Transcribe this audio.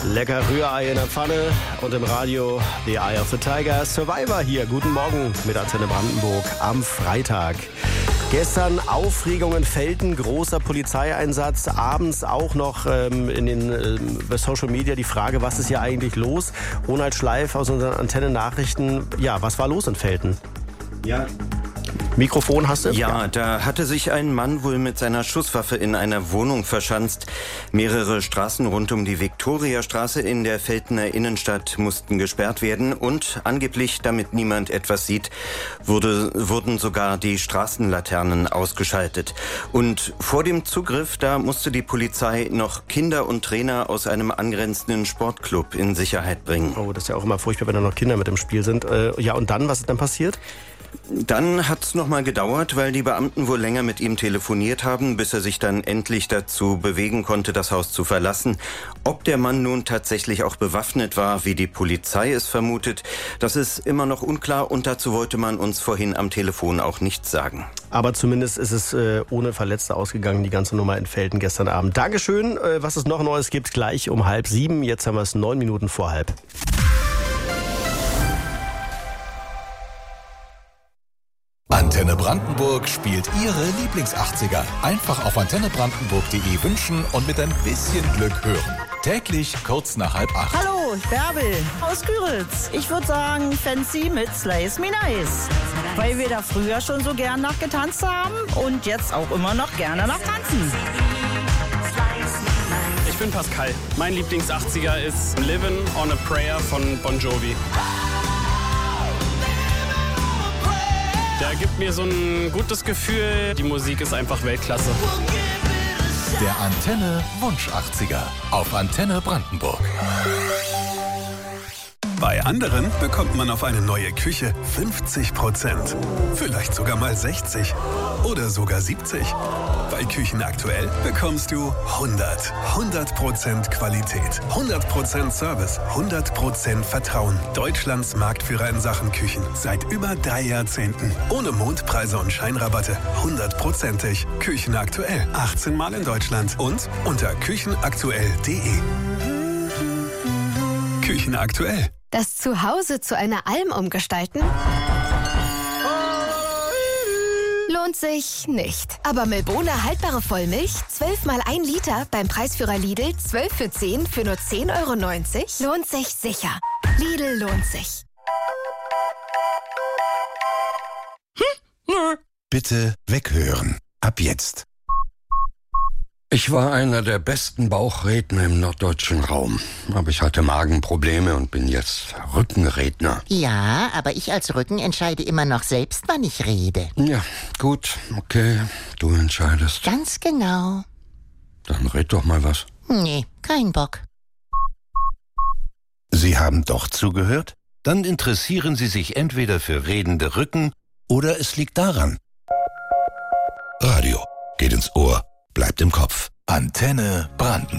Lecker Rührei in der Pfanne und im Radio The Eye of the Tiger. Survivor hier. Guten Morgen mit Antenne Brandenburg am Freitag. Gestern Aufregung in Velten, großer Polizeieinsatz. Abends auch noch in den Social Media die Frage, was ist hier eigentlich los? Ronald Schleif aus unseren Antenne-Nachrichten. Ja, was war los in Velten? Ja. Mikrofon hast du? Ja, da hatte sich ein Mann wohl mit seiner Schusswaffe in einer Wohnung verschanzt. Mehrere Straßen rund um die Viktoriastraße in der Veltener Innenstadt mussten gesperrt werden und angeblich, damit niemand etwas sieht, wurden sogar die Straßenlaternen ausgeschaltet. Und vor dem Zugriff, da musste die Polizei noch Kinder und Trainer aus einem angrenzenden Sportclub in Sicherheit bringen. Oh, das ist ja auch immer furchtbar, wenn da noch Kinder mit im Spiel sind. Ja, und dann, was ist dann passiert? Dann hat's noch mal gedauert, weil die Beamten wohl länger mit ihm telefoniert haben, bis er sich dann endlich dazu bewegen konnte, das Haus zu verlassen. Ob der Mann nun tatsächlich auch bewaffnet war, wie die Polizei es vermutet, das ist immer noch unklar und dazu wollte man uns vorhin am Telefon auch nichts sagen. Aber zumindest ist es ohne Verletzte ausgegangen, die ganze Nummer in Velten gestern Abend. Dankeschön, was es noch Neues gibt, gleich um 6:30. Jetzt haben wir es 9 Minuten vor 6:30. Antenne Brandenburg spielt Ihre Lieblings-80er. Einfach auf antennebrandenburg.de wünschen und mit ein bisschen Glück hören. Täglich kurz nach 7:30. Hallo, Bärbel aus Küritz. Ich würde sagen Fancy mit Slice Me Nice. Weil wir da früher schon so gern nachgetanzt haben und jetzt auch immer noch gerne nachtanzen. Ich bin Pascal. Mein Lieblings-80er ist Livin' on a Prayer von Bon Jovi. Der gibt mir so ein gutes Gefühl. Die Musik ist einfach Weltklasse. Der Antenne Wunsch 80er auf Antenne Brandenburg. Bei anderen bekommt man auf eine neue Küche 50%. Vielleicht sogar mal 60 oder sogar 70. Bei Küchen aktuell bekommst du 100% Qualität, 100% Service, 100% Vertrauen. Deutschlands Marktführer in Sachen Küchen seit über 3 Jahrzehnten. Ohne Mondpreise und Scheinrabatte, 100%ig. Küchen aktuell, 18 Mal in Deutschland und unter küchenaktuell.de. Küchen aktuell. Das Zuhause zu einer Alm umgestalten? Lohnt sich nicht. Aber Milbona haltbare Vollmilch, 12 mal 1 Liter beim Preisführer Lidl, 12 für 10 für nur 10,90 € lohnt sich sicher. Lidl lohnt sich. Bitte weghören. Ab jetzt. Ich war einer der besten Bauchredner im norddeutschen Raum. Aber ich hatte Magenprobleme und bin jetzt Rückenredner. Ja, aber ich als Rücken entscheide immer noch selbst, wann ich rede. Ja, gut, okay, du entscheidest. Ganz genau. Dann red doch mal was. Nee, kein Bock. Sie haben doch zugehört? Dann interessieren Sie sich entweder für redende Rücken oder es liegt daran. Radio geht ins Ohr, bleibt im Kopf. Antenne Brandenburg.